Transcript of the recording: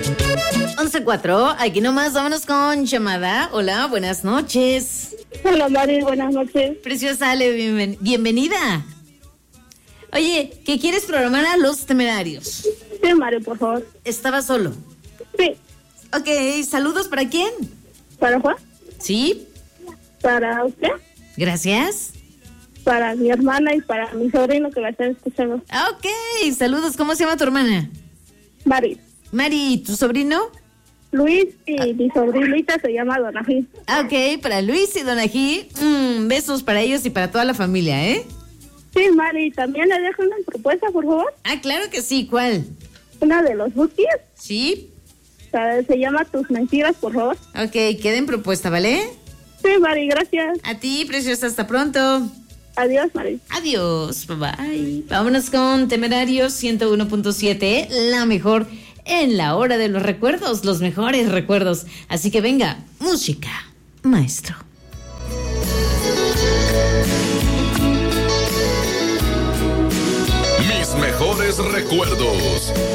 11:04, aquí nomás, vámonos con llamada. Hola, buenas noches. Hola, Mari, buenas noches. Preciosa Ale, bienvenida. Oye, ¿qué quieres programar a Los Temerarios? Sí, Mari, por favor. ¿Estaba solo? Sí. Ok, ¿saludos para quién? ¿Para Juan? Sí. ¿Para usted? Gracias. Para mi hermana y para mi sobrino que va a estar escuchando. Ok, saludos. ¿Cómo se llama tu hermana? Mari. Mari, ¿tu sobrino? Luis y mi sobrinita se llama Donají. Ok, para Luis y Donají, besos para ellos y para toda la familia, ¿eh? Sí, Mari, ¿también le dejo una propuesta, por favor? Ah, claro que sí, ¿cuál? Una de los Bookies. Sí. Se llama Tus Mentiras, por favor. Ok, queda en propuesta, ¿vale? Sí, Mari, gracias. A ti, preciosa, hasta pronto. Adiós, Mari. Adiós, bye bye. Vámonos con Temerarios 101.7, la mejor en la hora de los recuerdos, los mejores recuerdos. Así que venga, música, maestro. Mis mejores recuerdos.